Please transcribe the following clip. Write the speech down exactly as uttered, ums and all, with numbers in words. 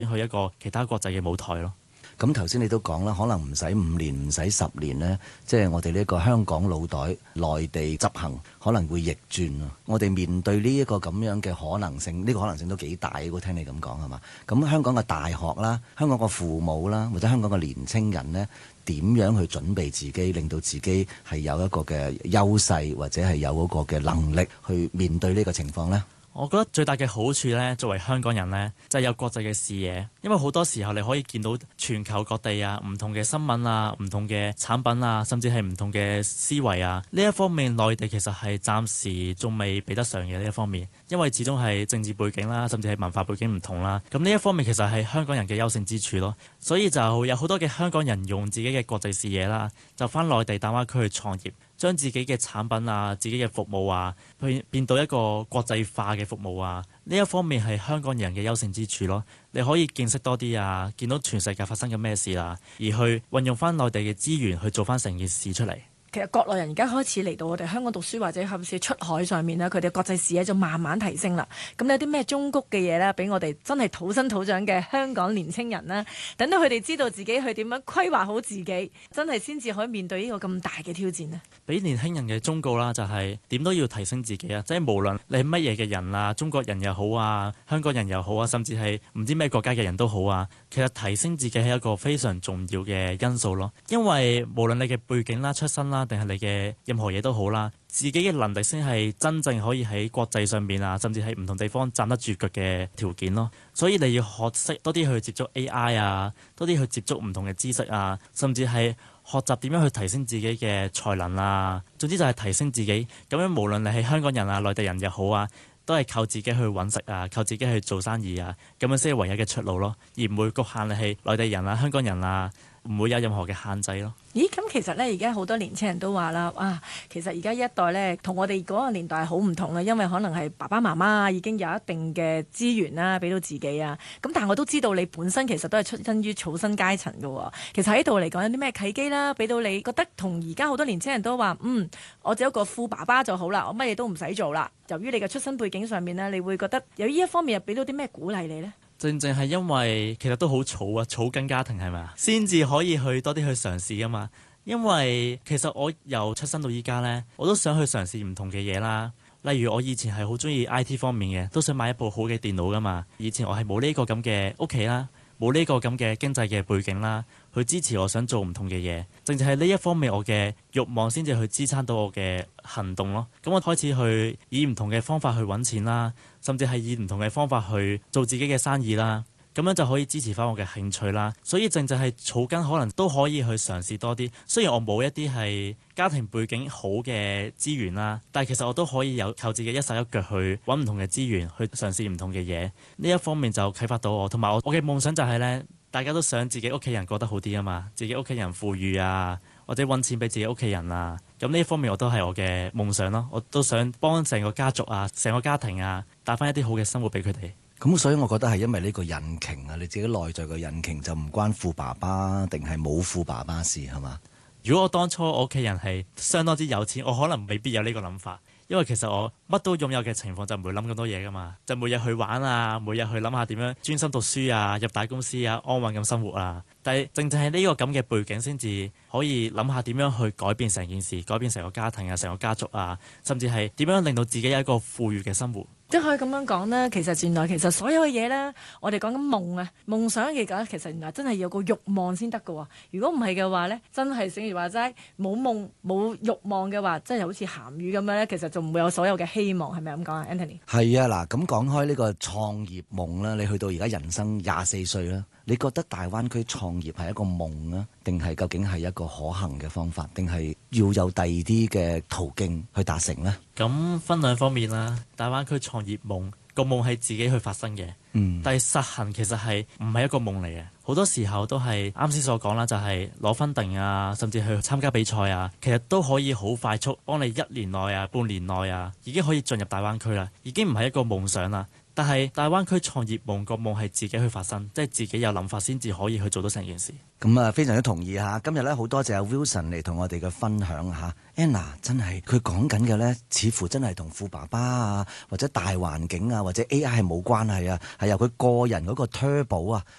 去一個其他國際嘅舞台咯。 咁頭先你都講啦，可能唔使五年，唔使十年呢，即係我哋呢個香港腦袋內地執行可能會逆轉啊！我哋面對呢一個咁樣嘅可能性，呢個可能性都幾大嘅。我聽你咁講係嘛？咁香港嘅大學啦，香港嘅父母啦，或者香港嘅年青人呢，點樣去準備自己，令到自己係有一個嘅優勢，或者係有嗰個嘅能力去面對呢個情況呢？ 我覺得最大嘅好處呢，作為香港人呢，就係有國際嘅視野，因為好多時候你可以見到全球各地啊、唔同嘅新聞啊、唔同嘅產品啊，甚至係唔同嘅思維啊。呢一方面，內地其實係暫時仲未比得上嘅呢一方面，因為始終係政治背景啦，甚至係文化背景唔同啦。咁呢一方面其實係香港人嘅優勝之處咯。所以就有好多嘅香港人用自己嘅國際視野啦，就返內地大灣區去創業。將自己嘅產品啊、自己嘅服務啊，變變到一個國際化嘅服務啊，呢一方面係香港人嘅優勝之處咯。你可以見識多啲啊，見到全世界發生緊咩事啦，而去運用翻內地嘅資源去做翻成件事出嚟。 其實國內人而家開始嚟到我哋香港讀書或者甚至出海上面咧，佢哋國際視野就慢慢提升啦。咁有啲咩忠告嘅嘢咧，俾我哋真係土生土長嘅香港年青人咧，等到佢哋知道自己去點樣規劃好自己，真係先至可以面對呢個咁大嘅挑戰呢？ 俾年輕人嘅忠告啦，就係點都要提升自己啊！即係無論你係乜嘢嘅人啊，中國人又好啊，香港人又好啊，甚至係唔知咩國家嘅人都好啊，其實提升自己係一個非常重要嘅因素咯。因為無論你嘅背景啦、出身啦，定係你嘅任何嘢都好啦，自己嘅能力先係真正可以喺國際上面啊，甚至喺唔同地方站得住腳嘅條件咯。所以你要學識多啲去接觸 A I 啊，多啲去接觸唔同嘅知識啊，甚至係學習點樣去提升自己嘅才能啊。總之就係提升自己，咁樣無論你係香港人啊、內地人又好啊，都係靠自己去揾食啊，靠自己去做生意啊，咁樣先係唯一嘅出路咯，而唔會局限你係內地人啊、香港人啊，唔會有任何嘅限制咯。 咦，咁其實咧，而家好多年青人都話啦，啊，其實而家一代咧，同我哋嗰個年代係好唔同嘅，因為可能係爸爸媽媽已經有一定嘅資源啦，俾到自己啊。咁但係我都知道你本身其實都係出身於草根階層嘅喎。其實喺度嚟講有啲咩契機啦，俾到你覺得同而家好多年青人都話，嗯，我只有一個富爸爸就好啦，我乜嘢都唔使做啦。由於你嘅出身背景上面呢，你會覺得有呢一方面又俾到啲咩鼓勵你呢？ 正正係因為其實都好草啊，草根家庭係咪啊，先至可以去多啲去嘗試噶嘛。因為其實我由出生到依家呢，我都想去嘗試唔同嘅嘢啦。例如我以前係好中意 I T 方面嘅，都想買一部好嘅電腦噶嘛。以前我係冇呢個咁嘅屋企啦，冇呢個咁嘅經濟嘅背景啦，去支持我想做唔同嘅嘢。正正係呢一方面，我嘅慾望先至去支撐到我嘅行動咯。咁我開始去以唔同嘅方法去揾錢啦，甚至係以唔同嘅方法去做自己嘅生意啦。咁樣就可以支持翻我嘅興趣啦。所以正正係草根可能都可以去嘗試多啲。雖然我冇一啲係家庭背景好嘅資源啦，但係其實我都可以有靠自己一手一腳去揾唔同嘅資源，去嘗試唔同嘅嘢。呢一方面就啟發到我，同埋我我嘅夢想就係呢：大家都想自己屋企人過得好啲啊嘛，自己屋企人富裕啊，或者揾錢俾自己屋企人啊。咁呢一方面我都係我嘅夢想咯。我都想幫成個家族啊、成個家庭啊，帶翻一啲好嘅生活俾佢哋。 咁所以我覺得係因為呢個引擎啊，你自己內在嘅引擎就唔關富爸爸定係冇富爸爸事係嘛？ 如果我當初我屋企人係相當之有錢，我可能未必有呢個諗法。因為其實我乜都擁有嘅情況就唔會諗咁多嘢噶嘛，就每日去玩啊，每日去諗下點樣專心讀書啊，入大公司啊，安穩咁生活啊。但係正正係呢個咁嘅背景先至可以諗下點樣去改變成件事，改變成個家庭啊，成個家族啊，甚至係點樣令到自己有一個富裕嘅生活。 即係可以咁樣講啦，其實原來其實所有嘅嘢呢，我哋講緊夢啊，夢想嘅講，其實原來真係有個慾望先得㗎喎。如果唔係嘅話呢，真係正如話齋冇夢冇慾望嘅話，真係好似鹹魚咁樣呢，其實就唔會有所有嘅希望，係咪咁講啊 Anthony？ 係啊，嗱，咁講開呢個創業夢啦，你去到而家人生廿四歲啦，你覺得大灣區創業係一個夢啊，定係究竟係一個可行嘅方法，定係要有第二啲嘅途徑去達成呢？ 咁分兩方面啦，大灣區創業夢個夢係自己去發生嘅，嗯，但係實行其實係唔係一個夢嚟嘅，好多時候都係啱先所講啦，就係攞分定啊，甚至去參加比賽啊，其實都可以好快速幫你一年內啊、半年內啊，已經可以進入大灣區啦，已經唔係一個夢想啦。 但係大灣區創業夢個夢係自己去發生，即係自己有諗法先至可以去做到成件事。 咁啊，非常之同意嚇。今日咧好多謝阿 Wilson 嚟同我哋嘅分享嚇。Anna 真係佢講緊嘅咧，似乎真係同富爸爸啊，或者大環境啊，或者 A I 係冇關係啊，係由佢個人嗰個 turbo 啊。